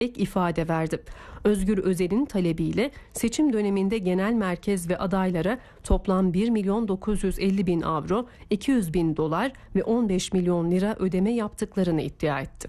ifade verdi. Özgür Özel'in talebiyle seçim döneminde genel merkez ve adaylara toplam 1.950.000 avro, 200.000 dolar ve 15 milyon lira ödeme yaptıklarını iddia etti.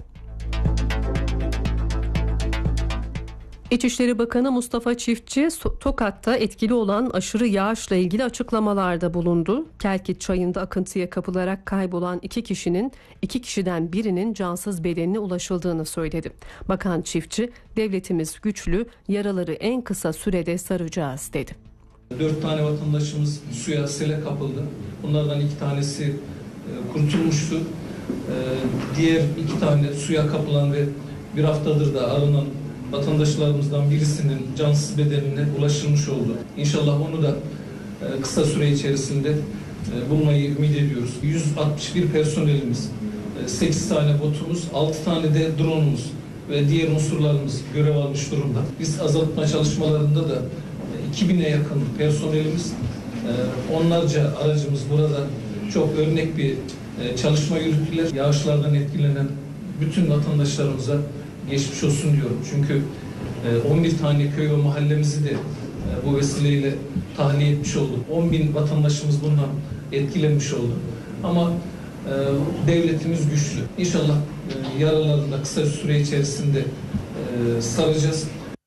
İçişleri Bakanı Mustafa Çiftçi, Tokat'ta etkili olan aşırı yağışla ilgili açıklamalarda bulundu. Kelkit Çayı'nda akıntıya kapılarak kaybolan iki kişiden birinin cansız bedenine ulaşıldığını söyledi. Bakan Çiftçi, devletimiz güçlü, yaraları en kısa sürede saracağız dedi. 4 tane vatandaşımız suya, sele kapıldı. Bunlardan 2 tanesi kurtulmuştu. Diğer 2 tane suya kapılan ve bir haftadır da aranan vatandaşlarımızdan birisinin cansız bedenine ulaşılmış oldu. İnşallah onu da kısa süre içerisinde bulmayı ümit ediyoruz. 161 personelimiz, 8 tane botumuz, 6 tane de drone'umuz ve diğer unsurlarımız görev almış durumda. Biz azaltma çalışmalarında da 2000'e yakın personelimiz, onlarca aracımız burada çok örnek bir çalışma yürüttüler. Yağışlardan etkilenen bütün vatandaşlarımıza geçmiş olsun diyorum. Çünkü 11 tane köy ve mahallemizi de bu vesileyle tahliye etmiş olduk. 10.000 vatandaşımız bundan etkilenmiş oldu. Ama devletimiz güçlü. İnşallah yaralarını da kısa süre içerisinde saracağız.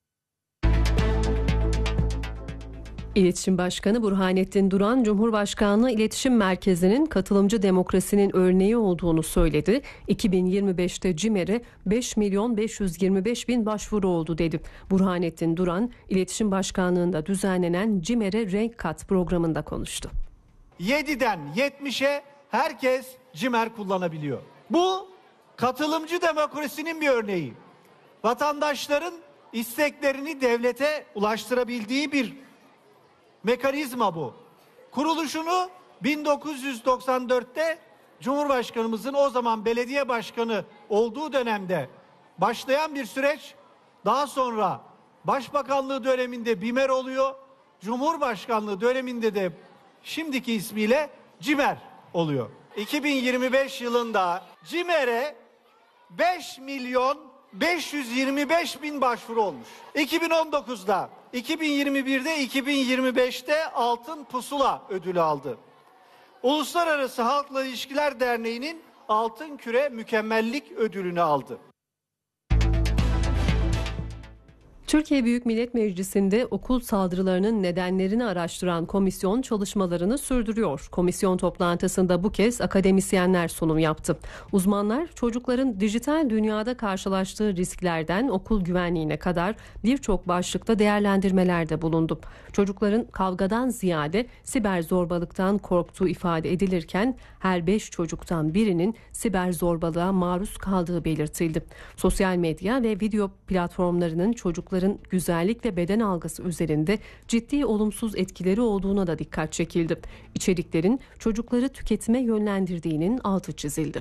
İletişim Başkanı Burhanettin Duran, Cumhurbaşkanlığı İletişim Merkezi'nin katılımcı demokrasinin örneği olduğunu söyledi. 2025'te CİMER'e 5.525.000 başvuru oldu dedi. Burhanettin Duran, İletişim Başkanlığı'nda düzenlenen CİMER'e Renk Kat programında konuştu. 7'den 70'e herkes CİMER kullanabiliyor. Bu katılımcı demokrasinin bir örneği. Vatandaşların isteklerini devlete ulaştırabildiği bir mekanizma bu. Kuruluşunu 1994'te Cumhurbaşkanımızın o zaman belediye başkanı olduğu dönemde başlayan bir süreç, daha sonra Başbakanlığı döneminde BİMER oluyor, Cumhurbaşkanlığı döneminde de şimdiki ismiyle CİMER oluyor. 2025 yılında CİMER'e 5.525.000 başvuru olmuş. 2019'da, 2021'de, 2025'te Altın Pusula ödülü aldı. Uluslararası Halkla İlişkiler Derneği'nin Altın Küre Mükemmellik ödülünü aldı. Türkiye Büyük Millet Meclisi'nde okul saldırılarının nedenlerini araştıran komisyon çalışmalarını sürdürüyor. Komisyon toplantısında bu kez akademisyenler sunum yaptı. Uzmanlar çocukların dijital dünyada karşılaştığı risklerden okul güvenliğine kadar birçok başlıkta değerlendirmelerde bulundu. Çocukların kavgadan ziyade siber zorbalıktan korktuğu ifade edilirken her 5 çocuktan birinin siber zorbalığa maruz kaldığı belirtildi. Sosyal medya ve video platformlarının çocukların güzellik ve beden algısı üzerinde ciddi olumsuz etkileri olduğuna da dikkat çekildi. İçeriklerin çocukları tüketime yönlendirdiğinin altı çizildi.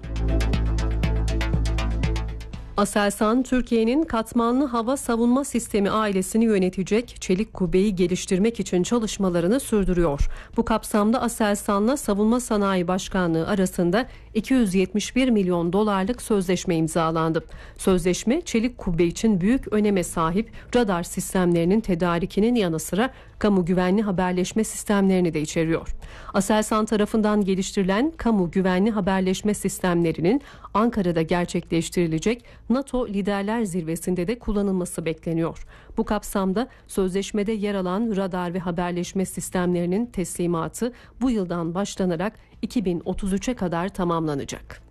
Aselsan, Türkiye'nin katmanlı hava savunma sistemi ailesini yönetecek çelik kubbeyi geliştirmek için çalışmalarını sürdürüyor. Bu kapsamda Aselsan'la Savunma Sanayi Başkanlığı arasında 271 milyon dolarlık sözleşme imzalandı. Sözleşme, çelik kubbe için büyük öneme sahip radar sistemlerinin tedarikinin yanı sıra kamu güvenli haberleşme sistemlerini de içeriyor. Aselsan tarafından geliştirilen kamu güvenli haberleşme sistemlerinin Ankara'da gerçekleştirilecek NATO Liderler Zirvesi'nde de kullanılması bekleniyor. Bu kapsamda sözleşmede yer alan radar ve haberleşme sistemlerinin teslimatı bu yıldan başlanarak 2033'e kadar tamamlanacak.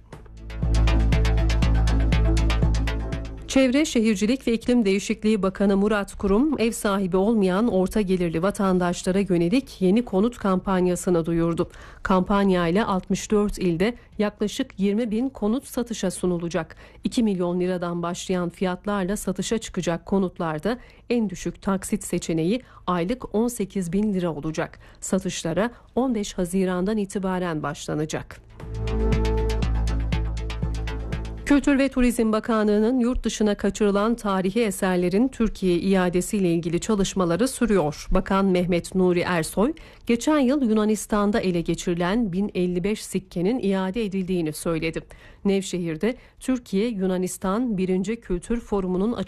Çevre, Şehircilik ve İklim Değişikliği Bakanı Murat Kurum, ev sahibi olmayan orta gelirli vatandaşlara yönelik yeni konut kampanyasını duyurdu. Kampanya ile 64 ilde yaklaşık 20.000 konut satışa sunulacak. 2 milyon liradan başlayan fiyatlarla satışa çıkacak konutlarda en düşük taksit seçeneği aylık 18.000 lira olacak. Satışlara 15 Haziran'dan itibaren başlanacak. Kültür ve Turizm Bakanlığı'nın yurt dışına kaçırılan tarihi eserlerin Türkiye iadesiyle ilgili çalışmaları sürüyor. Bakan Mehmet Nuri Ersoy, geçen yıl Yunanistan'da ele geçirilen 1055 sikkenin iade edildiğini söyledi. Nevşehir'de Türkiye-Yunanistan 1. Kültür Forumu'nun